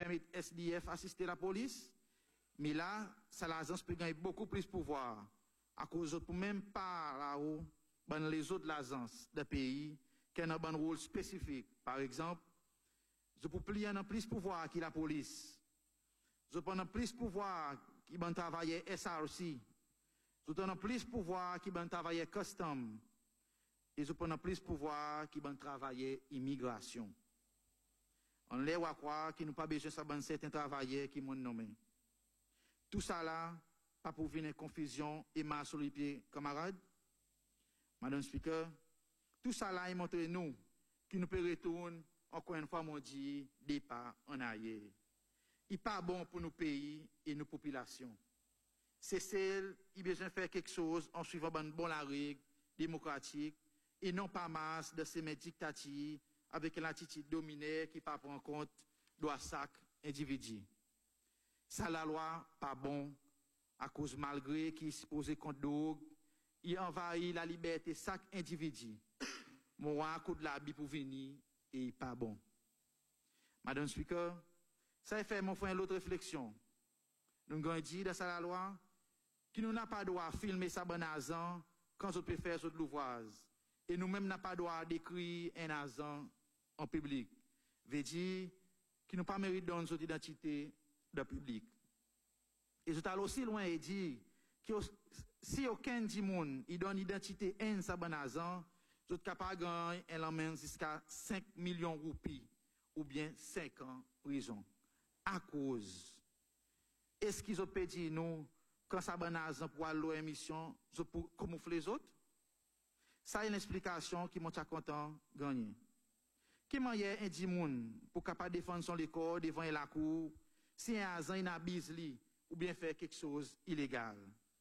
permettre SDF assister la police, mais là, ça l'agence peut gagner beaucoup plus de pouvoir à cause de même pas là-haut, dans les autres agences de pays qui ont un rôle spécifique. Par exemple, je peux plier en plus de pouvoir que la police. Je peux en plus de pouvoir qui va travailler SRC. Je peux en plus de pouvoir qui va travailler custom. Et je peux en plus de pouvoir qui va travailler immigration. On les voit croire qu'il n'y a pas besoin de certains travailleurs qui m'ont nommé. Tout ça là, pas pour venir confusion et mal sur les pieds, camarades. Madame Speaker, tout ça là, il montre nous que nous pouvons retourner, encore une fois, mon dit, départ en arrière. Il n'est pas bon pour nos pays et nos populations. C'est celle qui a besoin de faire quelque chose en suivant la règle démocratique et non pas masse de ces dictatures avec une attitude dominaire qui ne prend pas en compte de chaque individu. Ça, la loi, pas bon, à cause malgré qu'il se pose contre drogue, il envahit la liberté de chaque individu. Moi, coup de l'habit pour venir, et pas bon. Madame Speaker, ça fait mon frère l'autre réflexion. Nous avons dit dans la loi que nous n'avons pas le droit de filmer sa bonne agent quand on peut faire notre l'ouvrage. Et nous-mêmes n'avons pas le droit d'écrire un agent en public. Veut dire que nous pas mérite de notre identité de public. Et je t'allais aussi loin et dire que si aucun du monde il donne identité à sa bonne agent, je suis capable de gagner un l'emmène jusqu'à 5 millions de roupies ou bien 5 ans de prison. À cause. Est-ce qu'ils ont dit nous, quand sa bonne agent pour aller à l'émission, pour camoufler les autres? Ça, c'est une explication qui m'a content de gagner. Qui m'a un dit moun pour capable défendre son corps devant la cour, si un agent il abuse lui ou bien faire quelque chose illégal.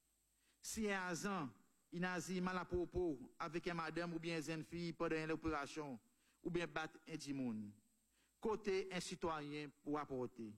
Si un agent il a dit mal à propos avec une madame ou bien une fille pendant l'opération ou bien battre un dit moun. Côté un citoyen pour apporter.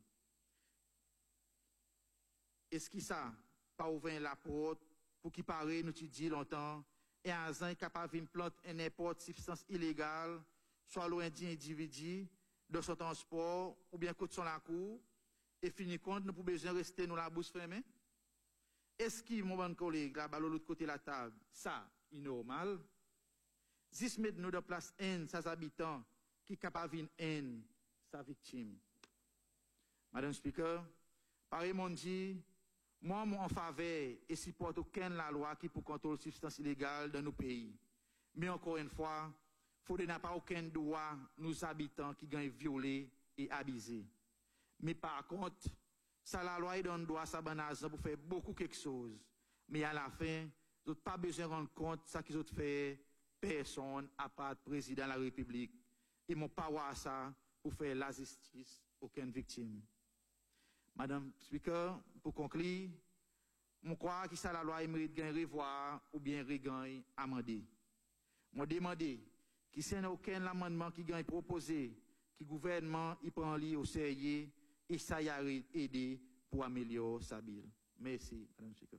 Est-ce que ça pas ouvrir la porte pour qu'il paraît nous dit longtemps et un agent est capable de planter n'importe substance illégale soit loin d'un individu de son transport ou bien côté sur la cour et finir compte nous pouvons besoin rester nous la bouche fermée? Est-ce que mon bon collègue là-bas de l'autre côté de la table, ça est normal? 10 mètres nous de place N, ses habitants qui sont capables de N, sa victime. Madame Speaker, pareil mon dit, moi en faveur et supporte aucune la loi qui pour contrôler les substances illégales dans nos pays. Mais encore une fois, il n'y a pas aucun droit nos habitants qui gagnent violés et abusés. Mais par contre, ça la loi donne droit à sa banase pour faire beaucoup quelque chose. Mais à la fin, vous n'avez pas besoin de rendre compte de ce qu'ils ont fait personne à part le président de la République. Ils n'ont pas voir ça pour faire la justice aucune victime. Madame Speaker, pour conclure, je crois que ça la loi mérite de revoir ou bien regagner amender. Je demande que s'il n'y a aucun amendement qui gagne proposé, que le gouvernement y prend au sérieux et ça y a aidé pour améliorer sa bill. Merci, Madame Speaker.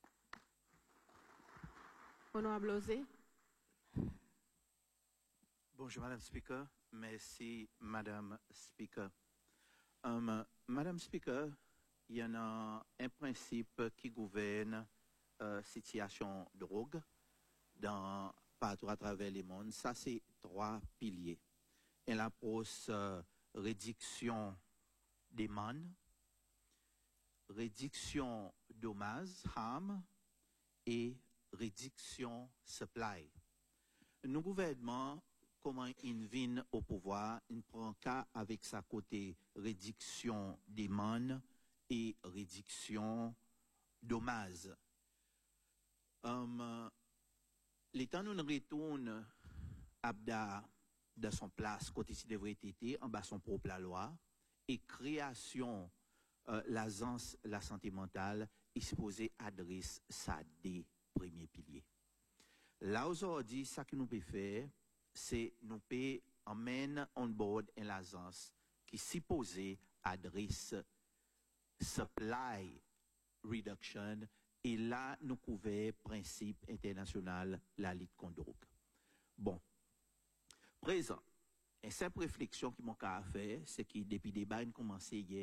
Honorable Ozé. Bonjour, Madame Speaker. Merci, Madame Speaker. Madame Speaker, il y en a un principe qui gouverne situation de drogue partout à travers le monde. Ça, c'est 3 piliers. Et la pose réduction des man, réduction dommages, harm, et réduction supply. Nos gouvernements, comment ils viennent au pouvoir, ils prennent cas avec sa côté réduction des man et réduction dommages. L'État nous retourne abda de son place côté si devrait être en bas son propre la loi et création l'agence la santé mentale est supposée adresse ça des premiers piliers. Là aujourd'hui, ça que nous pouvons faire, c'est nous pouvons emmener on board une agence qui supposée adresse supply reduction et là nous couvrons principe international la lutte contre drogue. Bon, présent, une simple réflexion qui m'a fait, c'est que depuis le débat a commencé hier.